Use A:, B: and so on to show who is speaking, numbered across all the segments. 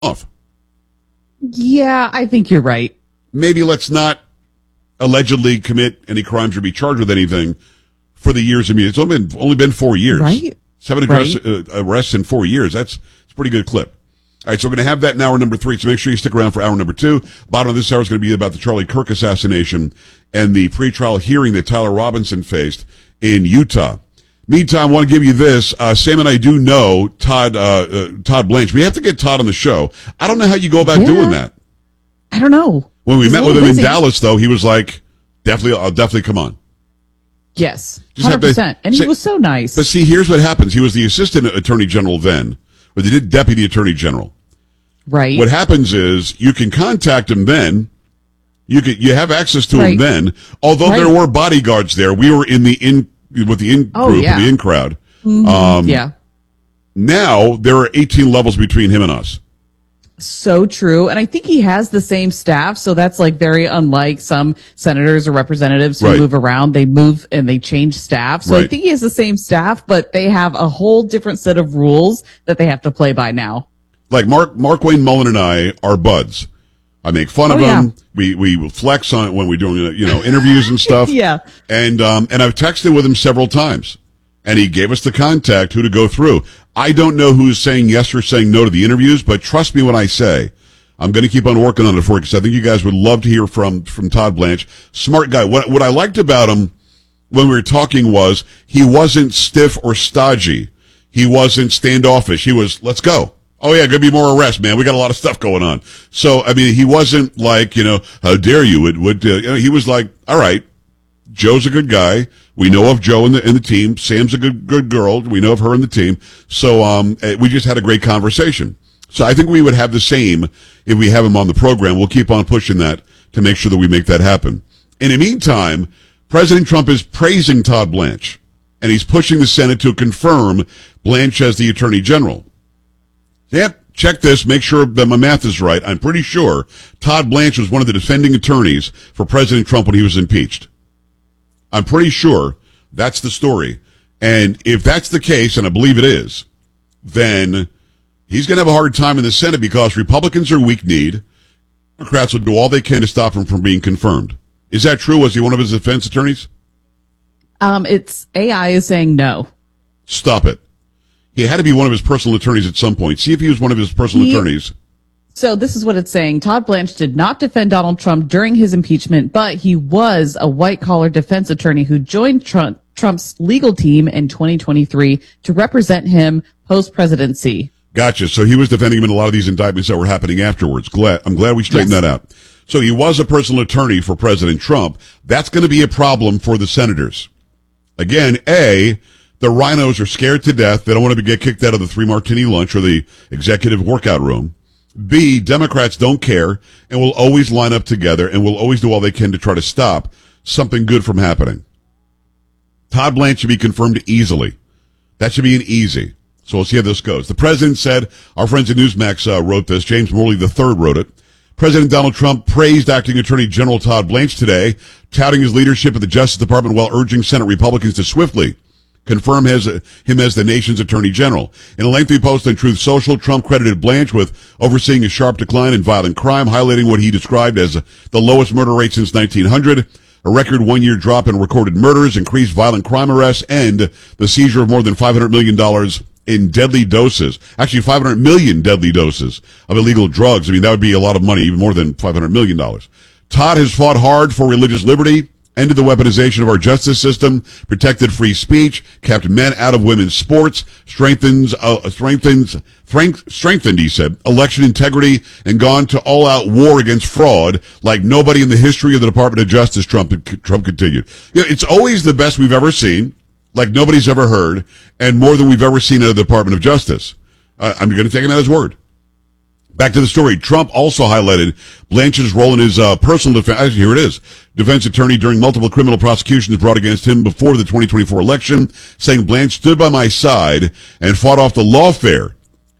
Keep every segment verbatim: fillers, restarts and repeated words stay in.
A: off.
B: Yeah, I think you're right.
A: Maybe let's not allegedly commit any crimes or be charged with anything for the years. I mean, it's only been, only been four years.
B: Right.
A: Seven
B: right.
A: arrests, uh, arrests in four years. That's, that's a pretty good clip. All right, so we're going to have that in hour number three, so make sure you stick around for hour number two. Bottom of this hour is going to be about the Charlie Kirk assassination and the pretrial hearing that Tyler Robinson faced in Utah. Meantime, I want to give you this. Uh, Sam and I do know Todd, uh, uh, Todd Blanche. We have to get Todd on the show. I don't know how you go about
B: yeah.
A: doing that.
B: I don't know.
A: When we
B: He's
A: met with him
B: busy.
A: in Dallas, though, he was like, definitely, I'll definitely come on.
B: Yes,
A: Just
B: one hundred percent.
A: to,
B: And
A: say,
B: he was so nice.
A: But see, here's what happens. He was the assistant attorney general then, or they did deputy attorney general.
B: Right.
A: What happens is you can contact him then. You can you have access to
B: right.
A: him then. Although
B: right.
A: there were bodyguards there, we were in the in with the in
B: oh,
A: group,
B: yeah.
A: the in crowd.
B: Mm-hmm.
A: Um,
B: yeah.
A: Now there are eighteen levels between him and us.
B: So true. And I think he has the same staff. So that's like very unlike some senators or representatives who
A: right.
B: move around. They move and they change staff. So
A: right.
B: I think he has the same staff, but they have a whole different set of rules that they have to play by now.
A: Like Mark, Mark Wayne Mullen and I are buds. I make fun
B: oh,
A: of
B: yeah.
A: him. We, we will flex on it when we're doing, you know, interviews and stuff.
B: yeah.
A: And, um, and I've texted with him several times and he gave us the contact who to go through. I don't know who's saying yes or saying no to the interviews, but trust me when I say I'm going to keep on working on it for you because I think you guys would love to hear from, from Todd Blanche. Smart guy. What, what I liked about him when we were talking was he wasn't stiff or stodgy. He wasn't standoffish. He was, let's go. Oh yeah, gonna be more arrests, man. We got a lot of stuff going on. So, I mean, he wasn't like, you know, how dare you? It would, uh, you know, he was like, all right, Joe's a good guy. We know of Joe in the, in the team. Sam's a good, good girl. We know of her in the team. So, um, we just had a great conversation. So I think we would have the same if we have him on the program. We'll keep on pushing that to make sure that we make that happen. In the meantime, President Trump is praising Todd Blanche and he's pushing the Senate to confirm Blanche as the Attorney General. Yep, check this. Make sure that my math is right. I'm pretty sure Todd Blanche was one of the defending attorneys for President Trump when he was impeached. I'm pretty sure that's the story. And if that's the case, and I believe it is, then he's going to have a hard time in the Senate because Republicans are weak-kneed. Democrats will do all they can to stop him from being confirmed. Is that true? Was he one of his defense attorneys?
B: Um, it's A I is saying no.
A: Stop it. He had to be one of his personal attorneys at some point. See if he was one of his personal
B: he,
A: attorneys.
B: So this is what it's saying. Todd Blanche did not defend Donald Trump during his impeachment, but he was a white-collar defense attorney who joined Trump, Trump's legal team in twenty twenty-three to represent him post-presidency.
A: Gotcha. So he was defending him in a lot of these indictments that were happening afterwards. Glad, I'm glad we straightened
B: yes.
A: that out. So he was a personal attorney for President Trump. That's going to be a problem for the senators. Again, A, the rhinos are scared to death. They don't want to get kicked out of the three martini lunch or the executive workout room. B, Democrats don't care and will always line up together and will always do all they can to try to stop something good from happening. Todd Blanche should be confirmed easily. That should be an easy. So we'll see how this goes. The president said, our friends at Newsmax uh, wrote this. James Morley the third wrote it. President Donald Trump praised Acting Attorney General Todd Blanche today, touting his leadership at the Justice Department while urging Senate Republicans to swiftly confirm his, uh, him as the nation's Attorney General. In a lengthy post on Truth Social, Trump credited Blanche with overseeing a sharp decline in violent crime, highlighting what he described as the lowest murder rate since nineteen hundred, a record one-year drop in recorded murders, increased violent crime arrests, and the seizure of more than five hundred million dollars in deadly doses. Actually, five hundred million deadly doses of illegal drugs. I mean, that would be a lot of money, even more than five hundred million dollars. Todd has fought hard for religious liberty, ended the weaponization of our justice system, protected free speech, kept men out of women's sports, strengthens, uh, strengthens, strengthened, he said, election integrity, and gone to all-out war against fraud like nobody in the history of the Department of Justice, Trump, Trump continued. You know, it's always the best we've ever seen, like nobody's ever heard, and more than we've ever seen out of the Department of Justice. Uh, I'm going to take him at his word. Back to the story. Trump also highlighted Blanche's role in his uh, personal defense. Actually, here it is. Defense attorney during multiple criminal prosecutions brought against him before the twenty twenty-four election, saying Blanche stood by my side and fought off the lawfare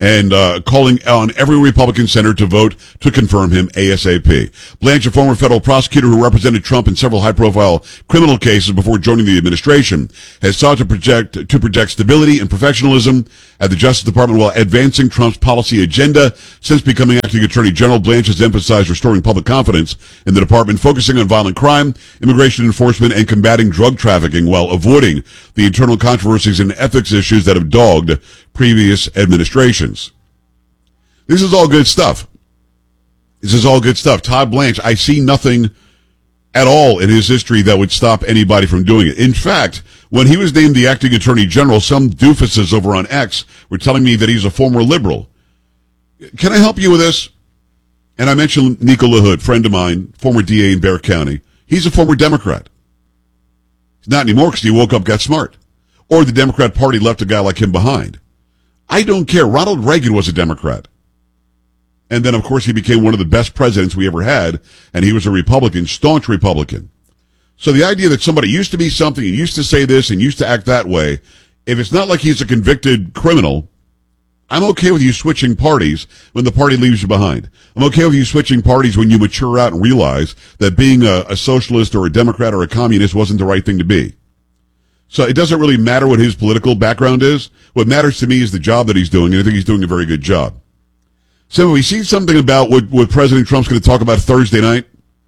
A: and uh, calling on every Republican senator to vote to confirm him ASAP. Blanche, a former federal prosecutor who represented Trump in several high-profile criminal cases before joining the administration, has sought to project to project stability and professionalism at the Justice Department while advancing Trump's policy agenda. Since becoming acting attorney general, Blanche has emphasized restoring public confidence in the department, focusing on violent crime, immigration enforcement, and combating drug trafficking while avoiding the internal controversies and ethics issues that have dogged previous administrations. This is all good stuff. This is all good stuff. Todd Blanche, I see nothing at all in his history that would stop anybody from doing it. In fact, when he was named the acting attorney general, some doofuses over on X were telling me that he's a former liberal. Can I help you with this? And I mentioned Nico LaHood, friend of mine, former D A in Bexar County. He's a former Democrat. He's not anymore because he woke up, got smart. Or the Democrat Party left a guy like him behind. I don't care. Ronald Reagan was a Democrat. And then, of course, he became one of the best presidents we ever had, and he was a Republican, staunch Republican. So the idea that somebody used to be something, and used to say this, and used to act that way, if it's not like he's a convicted criminal, I'm okay with you switching parties when the party leaves you behind. I'm okay with you switching parties when you mature out and realize that being a, a socialist or a Democrat or a communist wasn't the right thing to be. So it doesn't really matter what his political background is. What matters to me is the job that he's doing, and I think he's doing a very good job. So we see something about what, what President Trump's going to talk about Thursday night.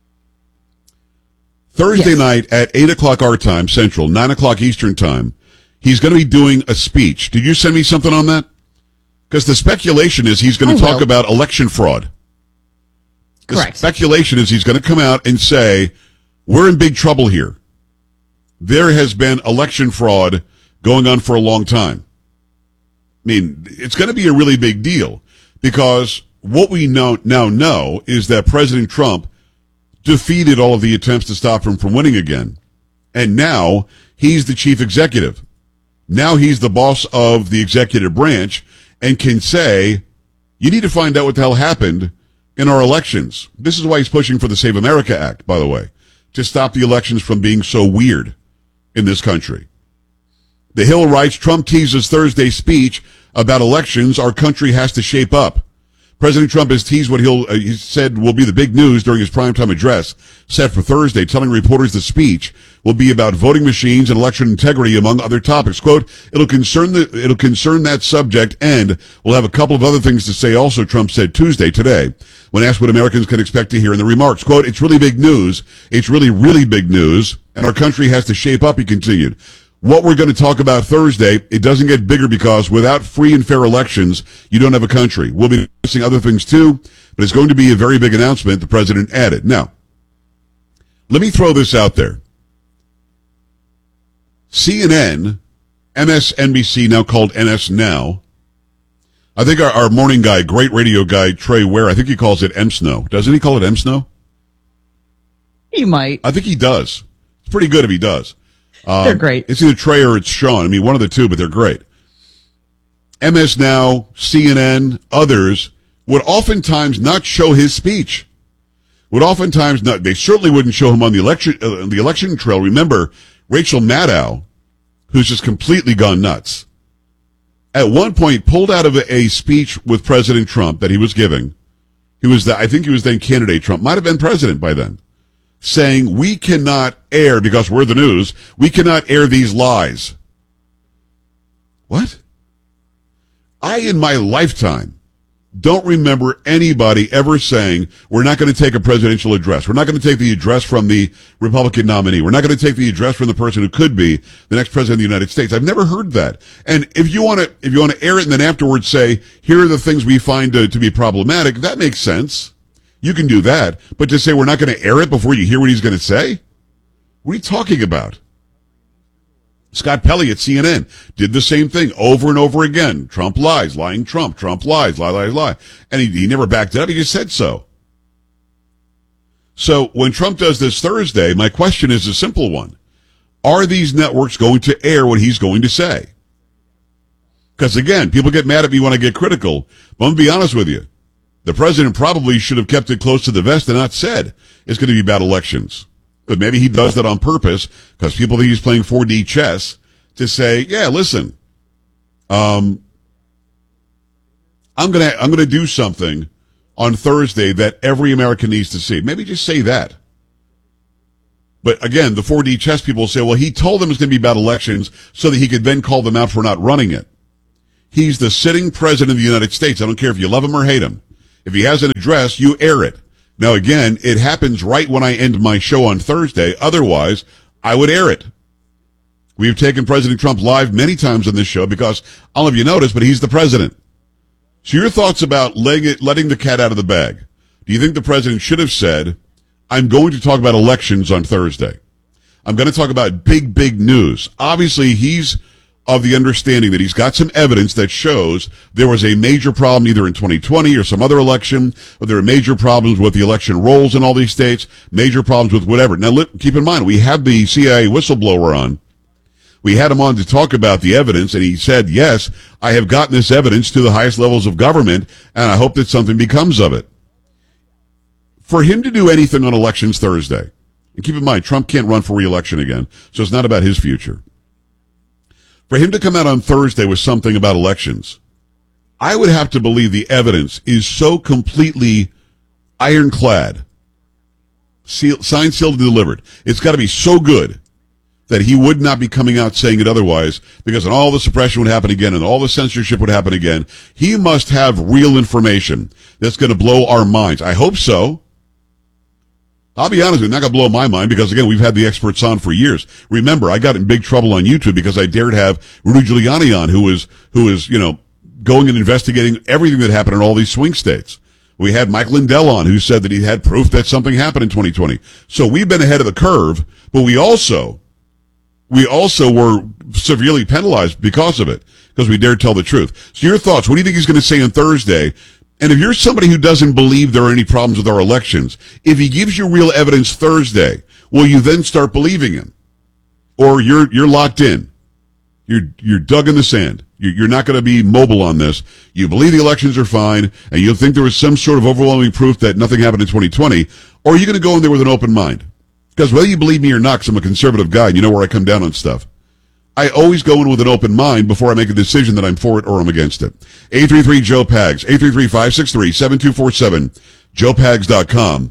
A: Thursday yes. night at eight o'clock our time, Central, nine o'clock Eastern time, he's going to be doing a speech. Did you send me something on that? Because the speculation is he's going to talk will. about election fraud. The
B: Correct.
A: speculation is he's going to come out and say, we're in big trouble here. There has been election fraud going on for a long time. I mean, it's going to be a really big deal because what we know, now know is that President Trump defeated all of the attempts to stop him from winning again. And now he's the chief executive. Now he's the boss of the executive branch and can say, you need to find out what the hell happened in our elections. This is why he's pushing for the Save America Act, by the way, to stop the elections from being so weird in this country. The Hill writes, Trump teases Thursday's speech about elections our country has to shape up. President Trump has teased what he'll, uh, he said will be the big news during his primetime address set for Thursday, telling reporters the speech will be about voting machines and election integrity, among other topics. Quote, it'll concern the, it'll concern that subject, and we'll have a couple of other things to say also, Trump said Tuesday, today, when asked what Americans can expect to hear in the remarks. Quote, it's really big news. It's really, really big news, and our country has to shape up, he continued. What we're going to talk about Thursday, it doesn't get bigger because without free and fair elections, you don't have a country. We'll be discussing other things too, but it's going to be a very big announcement, the president added. Now, let me throw this out there. C N N, M S N B C, now called N S Now. I think our, our morning guy, great radio guy, Trey Ware, I think he calls it M-Snow. Doesn't he call it M-Snow?
B: He might.
A: I think he does. It's pretty good if he does. Um,
B: they're great.
A: It's either Trey or it's Sean. I mean, one of the two, but they're great. M S Now, C N N, others would oftentimes not show his speech. Would oftentimes not. They certainly wouldn't show him on the election uh, the election trail. Remember, Rachel Maddow, who's just completely gone nuts, at one point pulled out of a, a speech with President Trump that he was giving. He was, the, I think he was then candidate Trump, might have been president by then, saying we cannot air, because we're the news, we cannot air these lies. What? I, in my lifetime, don't remember anybody ever saying we're not going to take a presidential address. We're not going to take the address from the Republican nominee. We're not going to take the address from the person who could be the next president of the United States. I've never heard that. And if you want to, if you want to air it and then afterwards say, here are the things we find to, to be problematic, that makes sense. You can do that. But to say we're not going to air it before you hear what he's going to say? What are you talking about? Scott Pelley at C N N did the same thing over and over again. Trump lies, lying Trump, Trump lies, lie, lie, lie. And he, he never backed it up. He just said so. So when Trump does this Thursday, my question is a simple one. Are these networks going to air what he's going to say? Because again, people get mad at me when I get critical. But I'm going to be honest with you. The president probably should have kept it close to the vest and not said it's going to be about elections. But maybe he does that on purpose because people think he's playing four D chess to say, yeah, listen, um, I'm gonna I'm gonna do something on Thursday that every American needs to see. Maybe just say that. But again, the four D chess people will say, well, he told them it's going to be about elections so that he could then call them out for not running it. He's the sitting president of the United States. I don't care if you love him or hate him. If he has an address, you air it. Now, again, it happens right when I end my show on Thursday. Otherwise, I would air it. We've taken President Trump live many times on this show because, I don't know if you noticed, but he's the president. So your thoughts about letting, it, letting the cat out of the bag. Do you think the president should have said, I'm going to talk about elections on Thursday. I'm going to talk about big, big news. Obviously, he's of the understanding that he's got some evidence that shows there was a major problem either in twenty twenty or some other election, or there are major problems with the election rolls in all these states, major problems with whatever. Now, look, keep in mind, we had the C I A whistleblower on. We had him on to talk about the evidence, and he said, yes, I have gotten this evidence to the highest levels of government, and I hope that something becomes of it. For him to do anything on elections Thursday, and keep in mind, Trump can't run for re-election again, so it's not about his future. For him to come out on Thursday with something about elections, I would have to believe the evidence is so completely ironclad, seal, signed, sealed, and delivered. It's got to be so good that he would not be coming out saying it otherwise, because then all the suppression would happen again and all the censorship would happen again. He must have real information that's going to blow our minds. I hope so. I'll be honest with you, not going to blow my mind because, again, we've had the experts on for years. Remember, I got in big trouble on YouTube because I dared have Rudy Giuliani on, who was, who was, you know, going and investigating everything that happened in all these swing states. We had Mike Lindell on, who said that he had proof that something happened in twenty twenty. So we've been ahead of the curve, but we also, we also were severely penalized because of it, because we dared tell the truth. So your thoughts, what do you think he's going to say on Thursday? And if you're somebody who doesn't believe there are any problems with our elections, if he gives you real evidence Thursday, will you then start believing him? Or you're you're locked in. You're you're dug in the sand. You're, you're not going to be mobile on this. You believe the elections are fine, and you think there was some sort of overwhelming proof that nothing happened in twenty twenty, or are you going to go in there with an open mind? Because whether you believe me or not, because I'm a conservative guy, and you know where I come down on stuff, I always go in with an open mind before I make a decision that I'm for it or I'm against it. eight three three Joe Pags, eight three three, five six three, seven two four seven, joe pags dot com,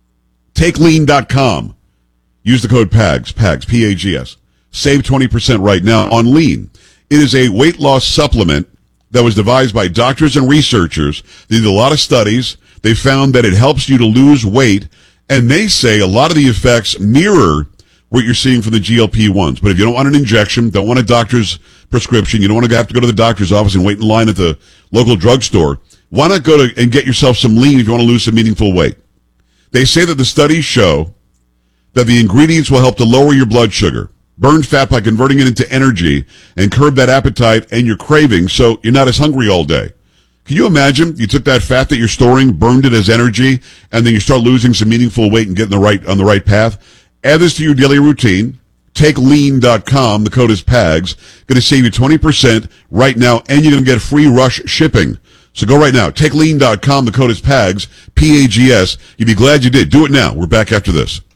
A: take lean dot com. Use the code PAGS, PAGS, P A G S. Save twenty percent right now on Lean. It is a weight loss supplement that was devised by doctors and researchers. They did a lot of studies. They found that it helps you to lose weight, and they say a lot of the effects mirror what you're seeing from the G L P ones. But if you don't want an injection, don't want a doctor's prescription, you don't want to have to go to the doctor's office and wait in line at the local drugstore, why not go to and get yourself some Lean if you want to lose some meaningful weight? They say that the studies show that the ingredients will help to lower your blood sugar, burn fat by converting it into energy, and curb that appetite and your cravings so you're not as hungry all day. Can you imagine you took that fat that you're storing, burned it as energy, and then you start losing some meaningful weight and getting the right on the right path? Add this to your daily routine. take lean dot com. The code is PAGS. Going to save you twenty percent right now, and you're going to get free rush shipping. So go right now. take lean dot com. The code is PAGS, P A G S. You'd be glad you did. Do it now. We're back after this.